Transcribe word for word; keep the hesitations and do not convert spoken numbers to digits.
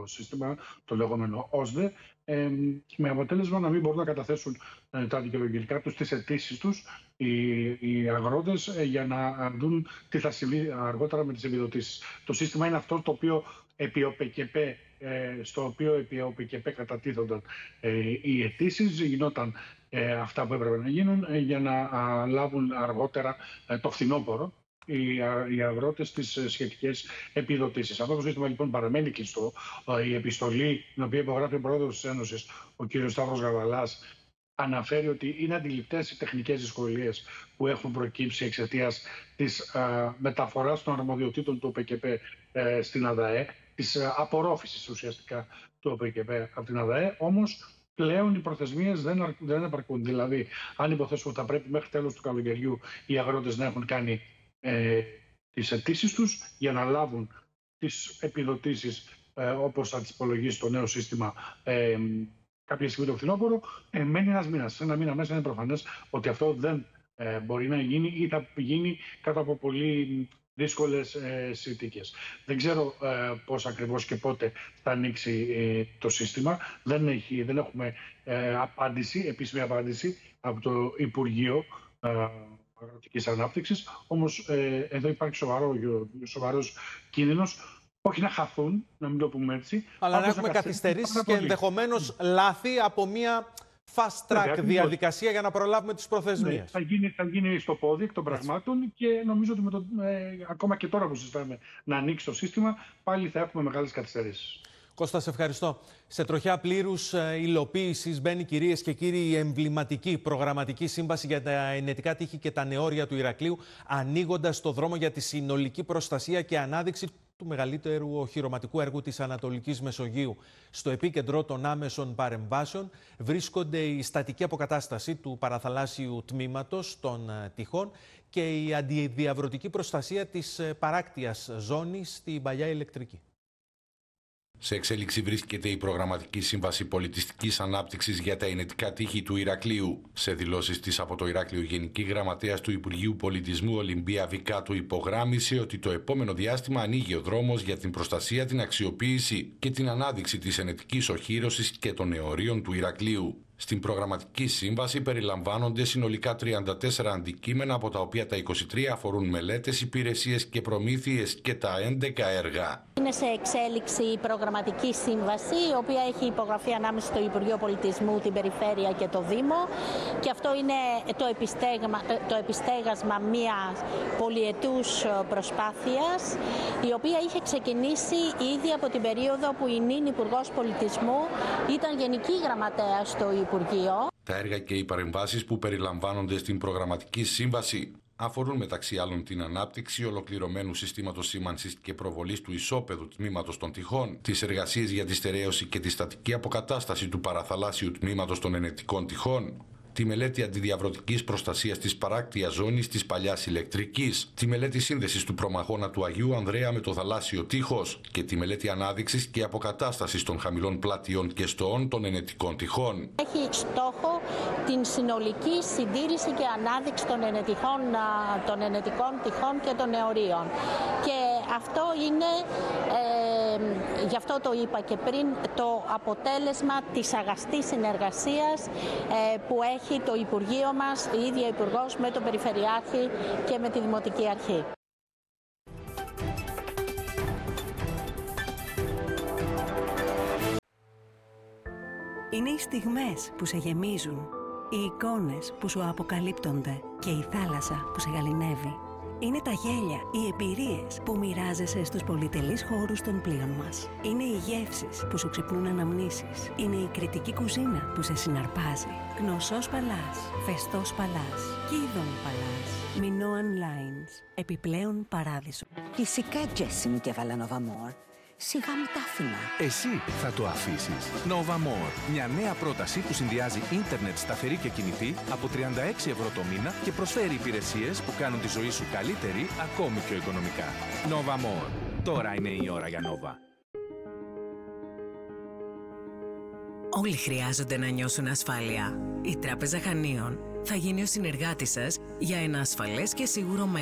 σύστημα, το λεγόμενο ΟΣΔΕ, ε, με αποτέλεσμα να μην μπορούν να καταθέσουν ε, τα δικαιολογητικά τους, τις αιτήσεις τους οι, οι αγρότες ε, για να δουν τι θα συμβεί αργότερα με τις επιδοτήσεις. Το σύστημα είναι αυτό το οποίο επί ΟΠΚΠ, ε, στο οποίο επί ΟΠΚΠ κατατίθονταν ε, οι αιτήσεις, γινόταν ε, αυτά που έπρεπε να γίνουν ε, για να α, λάβουν αργότερα ε, το φθινόπωρο οι, οι αγρότες τις σχετικές επιδοτήσεις. Αυτό το σύστημα λοιπόν παραμένει κλειστό. Η επιστολή την οποία υπογράφει ο πρόεδρος της Ένωσης, ο κ. Σταύρος Γαβαλάς, αναφέρει ότι είναι αντιληπτές οι τεχνικές δυσκολίες που έχουν προκύψει εξαιτίας της α, μεταφοράς των αρμοδιοτήτων του ΟΠΚΠ ε, στην ΑΔΑΕ, της α, απορρόφησης ουσιαστικά του ΟΠΚΠ από την ΑΔΑΕ, όμως πλέον οι προθεσμίες δεν, δεν επαρκούν. Δηλαδή, αν υποθέσουμε ότι θα πρέπει μέχρι τέλος του καλοκαιριού οι αγρότες να έχουν κάνει ε, τις αιτήσεις τους για να λάβουν τις επιδοτήσεις ε, όπως θα τις υπολογίσει το νέο σύστημα ε, κάποια στιγμή το φθινόπωρο, ε, μένει ένας μήνας. Σε ένα μήνα μέσα είναι προφανές ότι αυτό δεν ε, μπορεί να γίνει ή θα γίνει κάτω από πολύ δύσκολες ε, συνθήκες. Δεν ξέρω ε, πώς ακριβώς και πότε θα ανοίξει ε, το σύστημα. Δεν, έχει, δεν έχουμε ε, απάντηση, επίσημη απάντηση από το Υπουργείο ε, Αγροτικής Ανάπτυξης. Όμως ε, εδώ υπάρχει σοβαρό, σοβαρός κίνδυνος, όχι να χαθούν, να μην το πούμε έτσι, αλλά να έχουμε καθυστερήσεις και ενδεχομένως λάθη από μια fast track διαδικασία για να προλάβουμε τις προθεσμίες. Ναι, θα, γίνει, θα γίνει στο πόδι εκ των πραγμάτων και νομίζω ότι με το, ε, ακόμα και τώρα που συζητάμε να ανοίξει το σύστημα, πάλι θα έχουμε μεγάλες καθυστερήσεις. Κώστα, σε ευχαριστώ. Σε τροχιά πλήρους υλοποίησης μπαίνει, κυρίες και κύριοι, η εμβληματική προγραμματική σύμβαση για τα ενετικά τείχη και τα νεόρια του Ηρακλείου, ανοίγοντας το δρόμο για τη συνολική προστασία και ανάδειξη του μεγαλύτερου οχυρωματικού έργου της Ανατολικής Μεσογείου. Στο επίκεντρο των άμεσων παρεμβάσεων βρίσκονται η στατική αποκατάσταση του παραθαλάσσιου τμήματος των τυχών και η αντιδιαβρωτική προστασία της παράκτιας ζώνης στην παλιά ηλεκτρική. Σε εξέλιξη βρίσκεται η προγραμματική σύμβαση πολιτιστικής ανάπτυξης για τα ενετικά τείχη του Ηρακλείου. Σε δηλώσεις της από το Ηράκλειο, Γενική Γραμματέας του Υπουργείου Πολιτισμού Ολυμπία Βικάτου υπογράμμισε ότι το επόμενο διάστημα ανοίγει ο δρόμος για την προστασία, την αξιοποίηση και την ανάδειξη της ενετικής οχύρωσης και των νεωρίων του Ηρακλείου. Στην προγραμματική σύμβαση περιλαμβάνονται συνολικά τριάντα τέσσερα αντικείμενα, από τα οποία τα είκοσι τρία αφορούν μελέτες, υπηρεσίες και προμήθειες και τα έντεκα έργα. Είναι σε εξέλιξη η προγραμματική σύμβαση, η οποία έχει υπογραφεί ανάμεσα στο Υπουργείο Πολιτισμού, την Περιφέρεια και το Δήμο. Και αυτό είναι το, επιστέγμα, το επιστέγασμα μιας πολυετούς προσπάθειας, η οποία είχε ξεκινήσει ήδη από την περίοδο που η νυν Υπουργός Πολιτισμού ήταν Γενική Γραμματέα στο Υπουργείο. Τα έργα και οι παρεμβάσεις που περιλαμβάνονται στην προγραμματική σύμβαση αφορούν μεταξύ άλλων την ανάπτυξη ολοκληρωμένου συστήματος σήμανσης και προβολής του ισόπεδου τμήματος των τυχών, τις εργασίες για τη στερέωση και τη στατική αποκατάσταση του παραθαλάσσιου τμήματος των ενετικών τυχών, τη μελέτη αντιδιαβρωτικής προστασίας της παράκτιας ζώνης της παλιάς ηλεκτρικής, τη μελέτη σύνδεσης του προμαχώνα του Αγίου Ανδρέα με το θαλάσσιο τείχος και τη μελέτη ανάδειξης και αποκατάστασης των χαμηλών πλατιών και στοών των ενετικών τυχών. Έχει στόχο την συνολική συντήρηση και ανάδειξη των, ενετικών, των ενετικών τυχών και των νεωρίων. Και αυτό είναι, ε, γι' αυτό το είπα και πριν, το αποτέλεσμα της αγαστής συνεργασίας ε, που έχει έχει το Υπουργείο μας, η ίδια Υπουργός, με τον Περιφερειάρχη και με τη Δημοτική Αρχή. Είναι οι στιγμές που σε γεμίζουν, οι εικόνες που σου αποκαλύπτονται και η θάλασσα που σε γαληνεύει. Είναι τα γέλια, οι εμπειρίες που μοιράζεσαι στους πολυτελείς χώρους των πλοίων μας. Είναι οι γεύσεις που σου ξυπνούν αναμνήσεις. Είναι η κριτική κουζίνα που σε συναρπάζει. Γνωσός Παλάς, Φεστός Παλάς, Κίδων Παλάς, Minoan Lines, επιπλέον παράδεισο. Φυσικά, Τζέσι μου, και έβαλα Nova More. Σιγά μου τα άφηνα. Εσύ θα το αφήσεις. Nova More. Μια νέα πρόταση που συνδυάζει ίντερνετ σταθερή και κινητή από τριάντα έξι ευρώ το μήνα και προσφέρει υπηρεσίες που κάνουν τη ζωή σου καλύτερη, ακόμη πιο οικονομικά. Nova More. Τώρα είναι η ώρα για Nova. Όλοι χρειάζονται να νιώσουν ασφάλεια. Η Τράπεζα Χανίων θα γίνει ο συνεργάτης σας για ένα ασφαλές και σίγουρο μέλλον.